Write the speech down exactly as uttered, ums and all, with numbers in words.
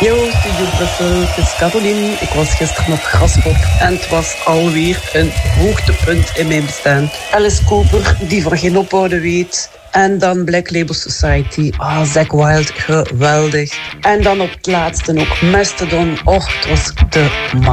Yo, Studio Brussel, het is Caroline. Ik was gisteren op Graspop en het was alweer een hoogtepunt in mijn bestaan. Alice Cooper, die van geen ophouden weet. En dan Black Label Society. Ah, oh, Zakk Wylde, geweldig. En dan op het laatste ook Mastodon. Och, het was te